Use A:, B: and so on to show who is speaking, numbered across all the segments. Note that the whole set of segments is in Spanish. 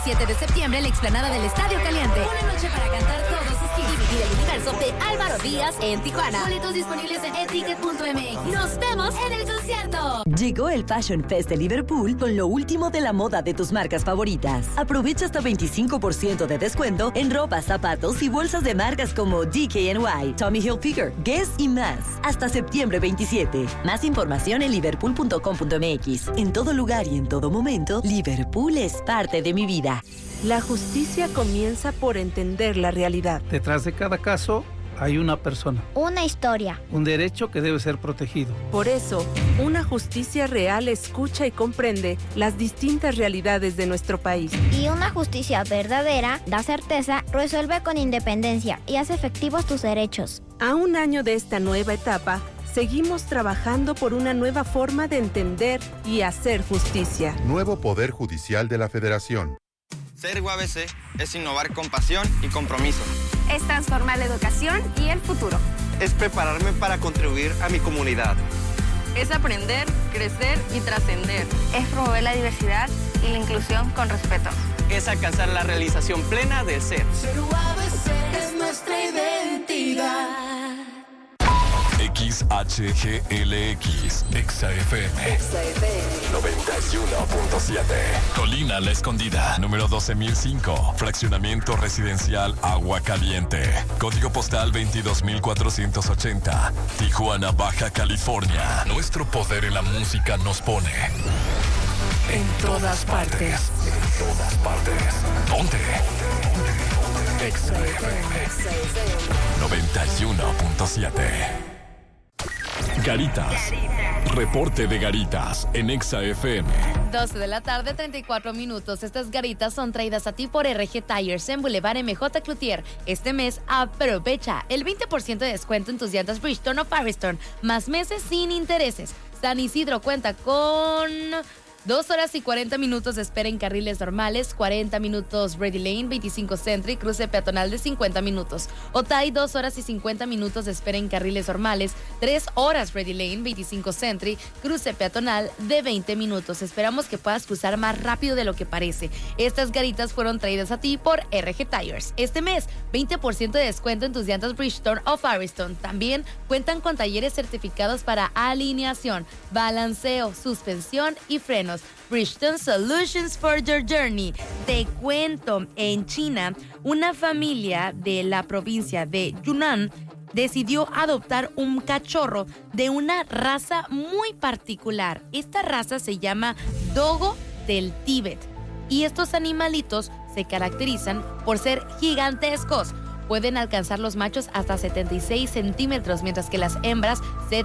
A: 27 de septiembre en la explanada del Estadio Caliente. Una noche para cantar todos sus hits y vivir el universo de Álvaro Díaz en Tijuana. Boletos disponibles en eticket.mx. ¡Nos vemos en el concierto!
B: Llegó el Fashion Fest de Liverpool con lo último de la moda de tus marcas favoritas. Aprovecha hasta 25% de descuento en ropa, zapatos y bolsas de marcas como DKNY, Tommy Hilfiger, Guess y más. Hasta septiembre 27. Más información en liverpool.com.mx. En todo lugar y en todo momento, Liverpool es parte de mi vida.
C: La justicia comienza por entender la realidad.
D: Detrás de cada caso hay una persona.
E: Una historia.
D: Un derecho que debe ser protegido.
C: Por eso, una justicia real escucha y comprende las distintas realidades de nuestro país.
E: Y una justicia verdadera da certeza, resuelve con independencia y hace efectivos tus derechos.
C: A un año de esta nueva etapa, seguimos trabajando por una nueva forma de entender y hacer justicia.
F: Nuevo Poder Judicial de la Federación.
G: Ser UABC es innovar con pasión y compromiso.
H: Es transformar la educación y el futuro.
I: Es prepararme para contribuir a mi comunidad.
J: Es aprender, crecer y trascender.
H: Es promover la diversidad y la inclusión con respeto.
I: Es alcanzar la realización plena del ser.
K: Ser UABC es nuestra identidad.
L: XHGLX, XFM 91.7. Colina La Escondida, número 12.005. Fraccionamiento residencial Agua Caliente. Código postal 22.480. Tijuana, Baja California. Nuestro poder en la música nos pone en todas partes. En todas partes. Ponte. XFM 91.7. Garitas. Reporte de Garitas en Exa FM.
A: 12 de la tarde, 34 minutos. Estas garitas son traídas a ti por RG Tires en Boulevard MJ Cloutier. Este mes aprovecha el 20% de descuento en tus llantas Bridgestone o Firestone, más meses sin intereses. San Isidro cuenta con 2 horas y 40 minutos de espera en carriles normales, 40 minutos Ready Lane, 25 Century, cruce peatonal de 50 minutos. Otay, 2 horas y 50 minutos de espera en carriles normales, 3 horas Ready Lane, 25 Century, cruce peatonal de 20 minutos. Esperamos que puedas cruzar más rápido de lo que parece. Estas garitas fueron traídas a ti por RG Tires. Este mes, 20% de descuento en tus llantas Bridgestone o Firestone. También cuentan con talleres certificados para alineación, balanceo, suspensión y frenos. Bridgestone Solutions for Your Journey. Te cuento, en China, una familia de la provincia de Yunnan decidió adoptar un cachorro de una raza muy particular. Esta raza se llama Dogo del Tíbet. Y estos animalitos se caracterizan por ser gigantescos. Pueden alcanzar los machos hasta 76 centímetros, mientras que las hembras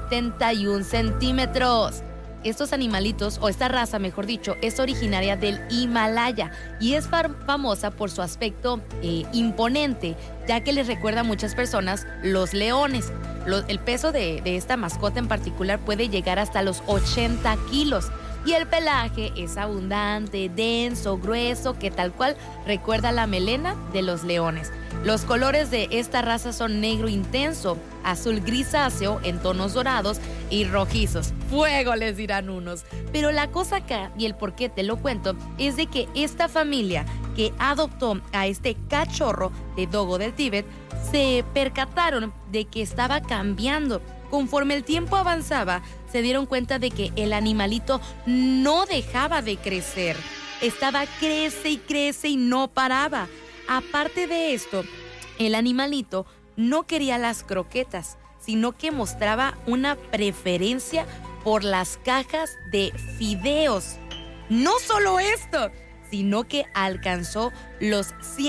A: 71 centímetros. Estos animalitos, o esta raza mejor dicho, es originaria del Himalaya y es famosa por su aspecto imponente, ya que les recuerda a muchas personas los leones. El peso de esta mascota en particular puede llegar hasta los 80 kilos. Y el pelaje es abundante, denso, grueso, que tal cual recuerda la melena de los leones. Los colores de esta raza son negro intenso, azul grisáceo en tonos dorados y rojizos. ¡Fuego!, les dirán unos. Pero la cosa acá, y el por qué te lo cuento, es de que esta familia que adoptó a este cachorro de Dogo del Tíbet se percataron de que estaba cambiando. Conforme el tiempo avanzaba, se dieron cuenta de que el animalito no dejaba de crecer. Estaba crece y no paraba. Aparte de esto, el animalito no quería las croquetas, sino que mostraba una preferencia por las cajas de fideos. No solo esto, sino que alcanzó los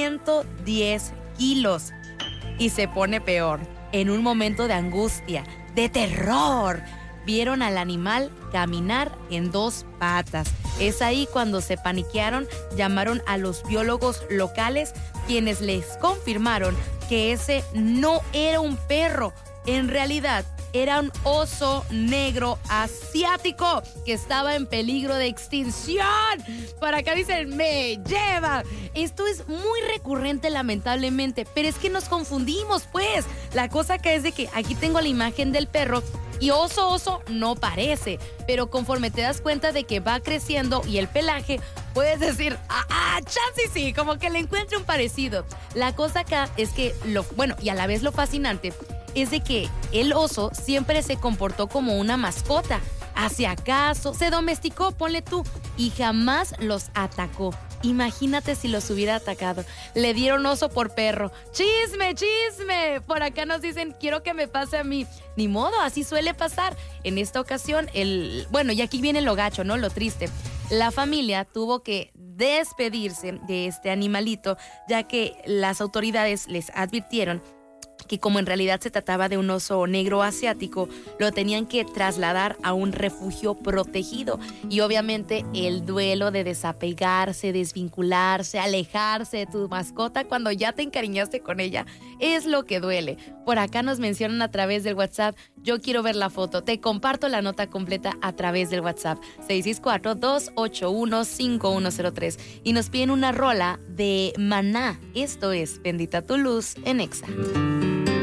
A: 110 kilos. Y se pone peor. En un momento de angustia, de terror, vieron al animal caminar en 2 patas. Es ahí cuando se paniquearon, llamaron a los biólogos locales, quienes les confirmaron que ese no era un perro. En realidad, era un oso negro asiático que estaba en peligro de extinción. Para acá dicen, me lleva. Esto es muy recurrente, lamentablemente, pero es que nos confundimos, pues. La cosa acá es de que aquí tengo la imagen del perro y oso no parece, pero conforme te das cuenta de que va creciendo y el pelaje puedes decir, chance sí, como que le encuentre un parecido. La cosa acá es que, y a la vez lo fascinante, es de que el oso siempre se comportó como una mascota. Hacía caso, se domesticó, ponle tú, y jamás los atacó. Imagínate si los hubiera atacado. Le dieron oso por perro. ¡Chisme, chisme! Por acá nos dicen, quiero que me pase a mí. Ni modo, así suele pasar. En esta ocasión, y aquí viene lo gacho, ¿no? Lo triste. La familia tuvo que despedirse de este animalito, ya que las autoridades les advirtieron que como en realidad se trataba de un oso negro asiático, lo tenían que trasladar a un refugio protegido. Y obviamente el duelo de desapegarse, desvincularse, alejarse de tu mascota cuando ya te encariñaste con ella, es lo que duele. Por acá nos mencionan a través del WhatsApp, yo quiero ver la foto, te comparto la nota completa a través del WhatsApp, 664-281-5103. Y nos piden una rola de Maná. Esto es Bendita tu luz en Exa.